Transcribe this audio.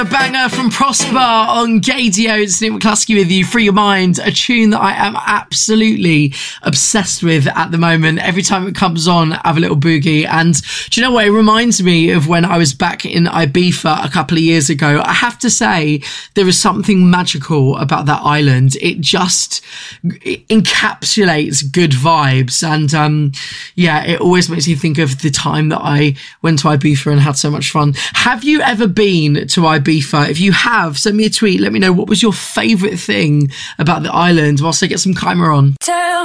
A banger from Prosper on Gaydio. It's Nick McCluskey with you. Free Your Mind, a tune that I am absolutely obsessed with at the moment. Every time it comes on, I have a little boogie. And do you know what? It reminds me of when I was back in Ibiza a couple of years ago. I have to say, there is something magical about that island. It just encapsulates good vibes. And it always makes you think of the time that I went to Ibiza and had so much fun. Have you ever been to Ibiza? If you have, send me a tweet. Let me know what was your favourite thing about the island whilst I get some Khymer on.